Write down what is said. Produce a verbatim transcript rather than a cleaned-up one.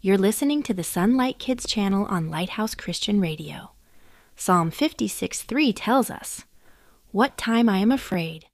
You're listening to the Sunlight Kids channel on Lighthouse Christian Radio. Psalm fifty-six three tells us, "What time I am afraid,